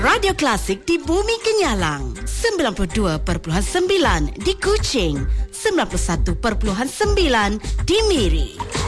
Radio Klasik di Bumi Kenyalang, 92.9 di Kuching, 91.9 di Miri.